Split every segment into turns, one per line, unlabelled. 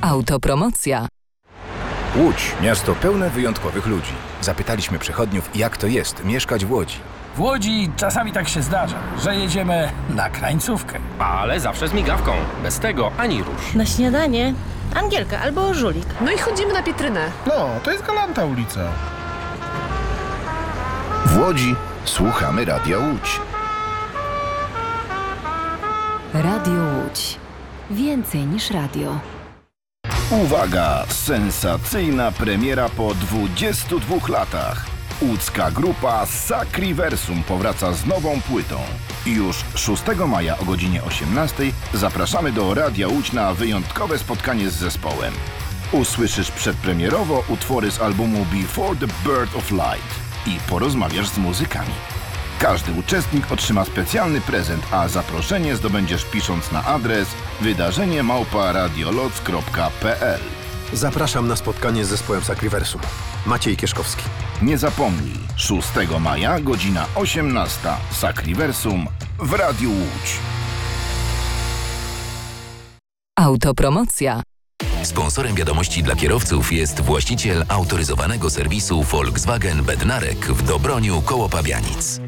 Autopromocja.
Łódź, miasto pełne wyjątkowych ludzi. Zapytaliśmy przechodniów, jak to jest mieszkać w Łodzi.
W Łodzi czasami tak się zdarza, że jedziemy na krańcówkę.
Ale zawsze z migawką. Bez tego ani rusz.
Na śniadanie Angielka albo Żulik.
No i chodzimy na Pietrynę.
No, to jest Galanta ulica.
W Łodzi słuchamy Radia Łódź.
Radio Łódź. Więcej niż radio.
Uwaga! Sensacyjna premiera po 22 latach. Łódzka grupa Sacriversum powraca z nową płytą. Już 6 maja o godzinie 18 zapraszamy do Radia Łódź na wyjątkowe spotkanie z zespołem. Usłyszysz przedpremierowo utwory z albumu Before the Birth of Light i porozmawiasz z muzykami. Każdy uczestnik otrzyma specjalny prezent, a zaproszenie zdobędziesz pisząc na adres wydarzenie@radioloc.pl.
Zapraszam na spotkanie z zespołem Sacriversum. Maciej Kieszkowski.
Nie zapomnij, 6 maja, godzina 18. Sacriversum w Radiu Łódź.
Autopromocja.
Sponsorem wiadomości dla kierowców jest właściciel autoryzowanego serwisu Volkswagen Bednarek w Dobroniu koło Pabianic.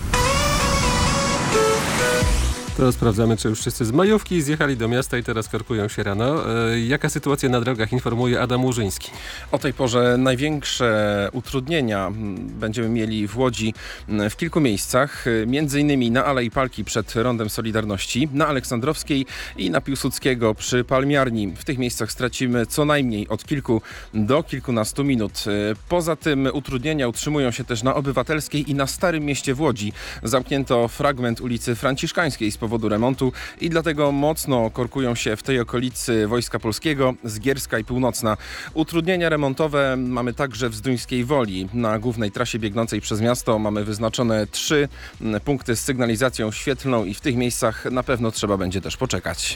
To sprawdzamy, czy już wszyscy z majówki zjechali do miasta i teraz korkują się rano. Jaka sytuacja na drogach, informuje Adam Łużyński.
O tej porze największe utrudnienia będziemy mieli w Łodzi w kilku miejscach. Między innymi na Alei Palki przed Rondem Solidarności, na Aleksandrowskiej i na Piłsudskiego przy Palmiarni. W tych miejscach stracimy co najmniej od kilku do kilkunastu minut. Poza tym utrudnienia utrzymują się też na Obywatelskiej i na Starym Mieście w Łodzi. Zamknięto fragment ulicy Franciszkańskiej z powodu remontu i dlatego mocno korkują się w tej okolicy Wojska Polskiego, Zgierska i Północna. Utrudnienia remontowe mamy także w Zduńskiej Woli. Na głównej trasie biegnącej przez miasto mamy wyznaczone 3 punkty z sygnalizacją świetlną i w tych miejscach na pewno trzeba będzie też poczekać.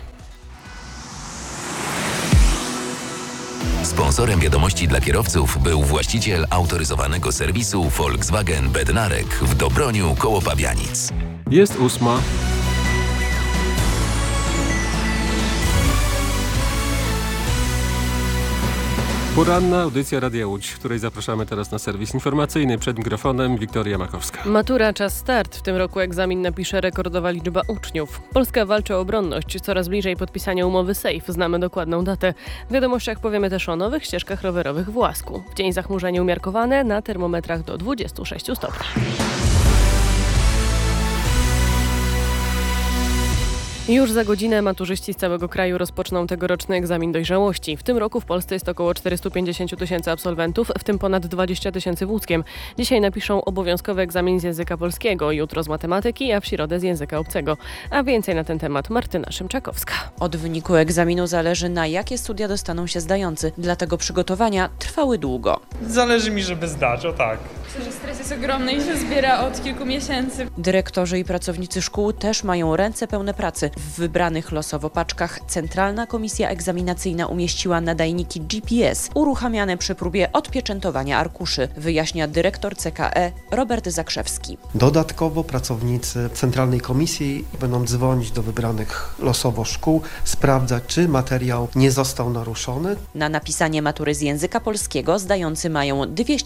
Sponsorem wiadomości dla kierowców był właściciel autoryzowanego serwisu Volkswagen Bednarek w Dobroniu koło Pabianic.
Jest 8. Poranna audycja Radia Łódź, w której zapraszamy teraz na serwis informacyjny. Przed mikrofonem Wiktoria Makowska.
Matura, czas start. W tym roku egzamin napisze rekordowa liczba uczniów. Polska walczy o obronność. Coraz bliżej podpisania umowy SAFE. Znamy dokładną datę. W wiadomościach powiemy też o nowych ścieżkach rowerowych w Łasku. W dzień zachmurzenie umiarkowane, na termometrach do 26 stopni. Już za godzinę maturzyści z całego kraju rozpoczną tegoroczny egzamin dojrzałości. W tym roku w Polsce jest około 450 tysięcy absolwentów, w tym ponad 20 tysięcy w Łódzkiem. Dzisiaj napiszą obowiązkowy egzamin z języka polskiego, jutro z matematyki, a w środę z języka obcego. A więcej na ten temat Martyna Szymczakowska.
Od wyniku egzaminu zależy, na jakie studia dostaną się zdający. Dlatego przygotowania trwały długo.
Zależy mi, żeby zdać, o tak.
Myślę, że stres jest ogromny i się zbiera od kilku miesięcy.
Dyrektorzy i pracownicy szkół też mają ręce pełne pracy. W wybranych losowo paczkach Centralna Komisja Egzaminacyjna umieściła nadajniki GPS, uruchamiane przy próbie odpieczętowania arkuszy, wyjaśnia dyrektor CKE Robert Zakrzewski.
Dodatkowo pracownicy Centralnej Komisji będą dzwonić do wybranych losowo szkół, sprawdzać, czy materiał nie został naruszony.
Na napisanie matury z języka polskiego zdający mają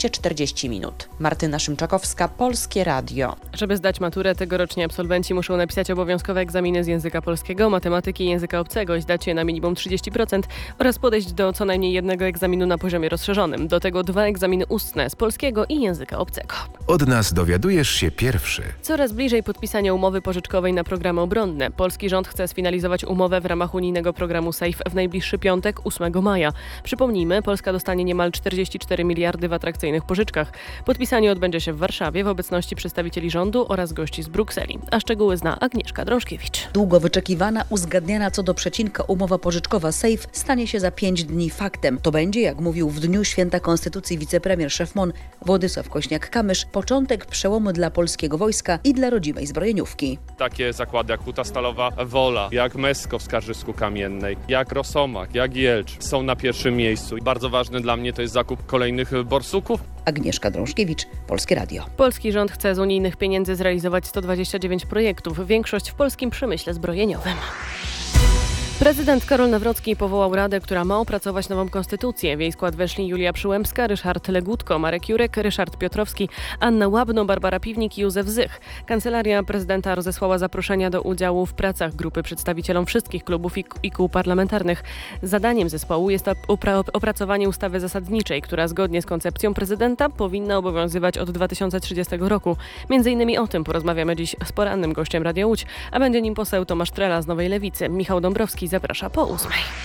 240 minut. Martyna Szymczakowska, Polskie Radio.
Żeby zdać maturę, tegoroczni absolwenci muszą napisać obowiązkowe egzaminy z języka polskiego, matematyki i języka obcego i zdać je na minimum 30% oraz podejść do co najmniej jednego egzaminu na poziomie rozszerzonym. Do tego 2 egzaminy ustne z polskiego i języka obcego.
Od nas dowiadujesz się pierwszy.
Coraz bliżej podpisania umowy pożyczkowej na programy obronne. Polski rząd chce sfinalizować umowę w ramach unijnego programu SAFE w najbliższy piątek, 8 maja. Przypomnijmy, Polska dostanie niemal 44 miliardy w atrakcyjnych pożyczkach. Podpisanie odbędzie się w Warszawie w obecności przedstawicieli rządu oraz gości z Brukseli. A szczegóły zna Agnieszka Drążkiewicz.
Długo wyczekiwana, uzgadniana co do przecinka umowa pożyczkowa SAFE stanie się za 5 dni faktem. To będzie, jak mówił w dniu Święta Konstytucji wicepremier szef MON Władysław Kośniak-Kamysz, początek przełomu dla polskiego wojska i dla rodzimej zbrojeniówki.
Takie zakłady jak Huta Stalowa Wola, jak Mesko w Skarżysku-Kamiennej, jak Rosomak, jak Jelcz są na pierwszym miejscu. Bardzo ważne dla mnie to jest zakup kolejnych borsuków.
Agnieszka Drążkiewicz, Polskie Radio.
Polski rząd chce z unijnych pieniędzy zrealizować 129 projektów, większość w polskim przemyśle zbrojeniowym. Prezydent Karol Nawrocki powołał radę, która ma opracować nową konstytucję. W jej skład weszli Julia Przyłębska, Ryszard Legutko, Marek Jurek, Ryszard Piotrowski, Anna Łabno, Barbara Piwnik i Józef Zych. Kancelaria prezydenta rozesłała zaproszenia do udziału w pracach grupy przedstawicielom wszystkich klubów i kół parlamentarnych. Zadaniem zespołu jest opracowanie ustawy zasadniczej, która zgodnie z koncepcją prezydenta powinna obowiązywać od 2030 roku. Między innymi o tym porozmawiamy dziś z porannym gościem Radia Łódź, a będzie nim poseł Tomasz Trela z Nowej Lewicy. Michał Dąbrowski zaprasza po 8:00.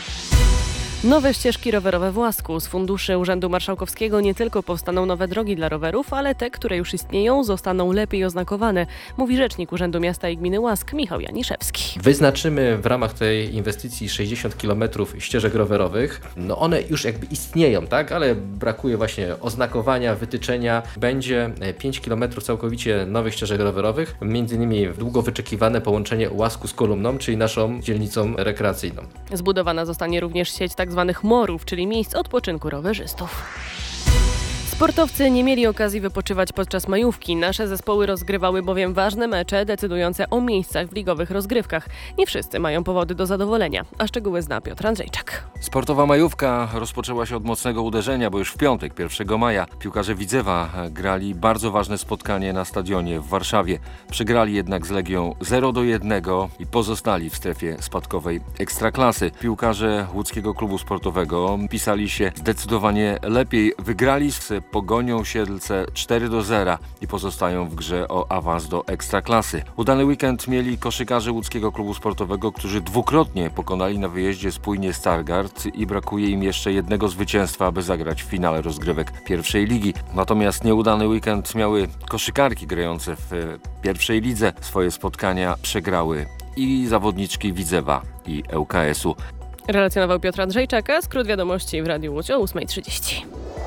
Nowe ścieżki rowerowe w Łasku. Z funduszy Urzędu Marszałkowskiego nie tylko powstaną nowe drogi dla rowerów, ale te, które już istnieją, zostaną lepiej oznakowane, mówi rzecznik Urzędu Miasta i Gminy Łask Michał Janiszewski.
Wyznaczymy w ramach tej inwestycji 60 km ścieżek rowerowych. One już jakby istnieją, tak? Ale brakuje właśnie oznakowania, wytyczenia. Będzie 5 km całkowicie nowych ścieżek rowerowych, między innymi długo wyczekiwane połączenie Łasku z Kolumną, czyli naszą dzielnicą rekreacyjną.
Zbudowana zostanie również sieć tzw. morów, czyli miejsc odpoczynku rowerzystów. Sportowcy nie mieli okazji wypoczywać podczas majówki. Nasze zespoły rozgrywały bowiem ważne mecze decydujące o miejscach w ligowych rozgrywkach. Nie wszyscy mają powody do zadowolenia, a szczegóły zna Piotr Andrzejczak.
Sportowa majówka rozpoczęła się od mocnego uderzenia, bo już w piątek, 1 maja, piłkarze Widzewa grali bardzo ważne spotkanie na stadionie w Warszawie. Przegrali jednak z Legią 0-1 i pozostali w strefie spadkowej Ekstraklasy. Piłkarze łódzkiego klubu sportowego pisali się zdecydowanie lepiej. Wygrali z Pogonią Siedlce 4-0 i pozostają w grze o awans do Ekstraklasy. Udany weekend mieli koszykarze łódzkiego klubu sportowego, którzy dwukrotnie pokonali na wyjeździe spójnie Stargard i brakuje im jeszcze jednego zwycięstwa, aby zagrać w finale rozgrywek pierwszej ligi. Natomiast nieudany weekend miały koszykarki grające w pierwszej lidze. Swoje spotkania przegrały i zawodniczki Widzewa i ŁKS-u.
Relacjonował Piotr Andrzejczak, a skrót wiadomości w Radiu Łódź o 8:30.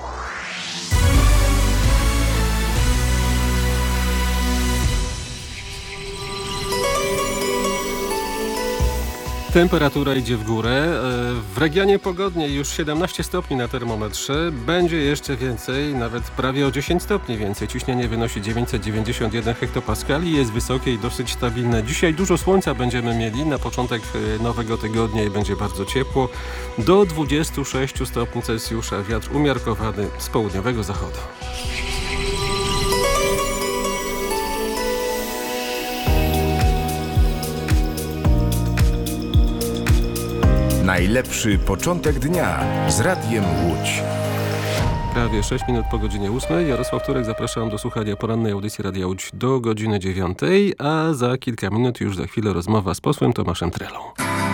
Temperatura idzie w górę. W regionie pogodnie już 17 stopni na termometrze. Będzie jeszcze więcej, nawet prawie o 10 stopni więcej. Ciśnienie wynosi 991 hektopaskali. Jest wysokie i dosyć stabilne. Dzisiaj dużo słońca będziemy mieli. Na początek nowego tygodnia i będzie bardzo ciepło. Do 26 stopni Celsjusza. Wiatr umiarkowany z południowego zachodu.
Najlepszy początek dnia z Radiem Łódź.
Prawie 6 minut po godzinie 8. Jarosław Turek, zapraszam do słuchania porannej audycji Radia Łódź do godziny 9, a za kilka minut, już za chwilę, rozmowa z posłem Tomaszem Trelą.